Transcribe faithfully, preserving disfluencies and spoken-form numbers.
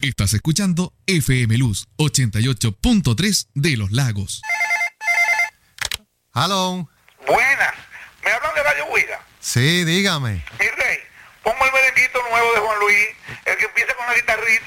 Estás escuchando F M Luz ochenta y ocho punto tres de Los Lagos. Hello. Buenas. ¿Me hablan de Radio Huida? Sí, dígame. Mi rey, pongo el merenguito nuevo de Juan Luis, el que empieza con la guitarrita.